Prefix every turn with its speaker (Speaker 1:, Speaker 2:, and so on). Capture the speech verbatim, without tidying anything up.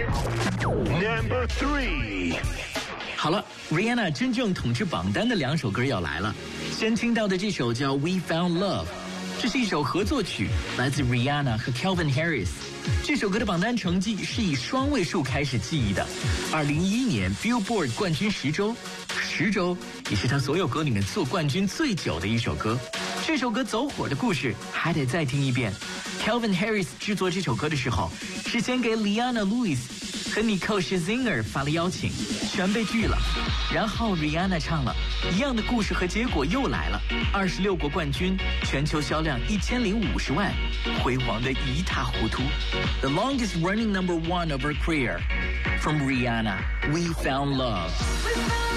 Speaker 1: Number three。
Speaker 2: 好了 ，Rihanna 真正统治榜单的两首歌要来了。先听到的这首叫《We Found Love》，这是一首合作曲，来自 Rihanna 和 Calvin Harris。这首歌的榜单成绩是以双位数开始记忆的。二零一一年 Billboard 冠军十周，十周也是他所有歌里面做冠军最久的一首歌。这首歌走火的故事还得再听一遍。Calvin Harris 制作这首歌的时候，是先给 Leanna Lewis 和 Nicole Scherzinger 发了邀请，全被拒了。然后 Rihanna 唱了，一样的故事和结果又来了，二十六国冠军，全球销量一千零五十万，辉煌的一塌糊涂。The longest running number one of her career, from Rihanna, We Found Love.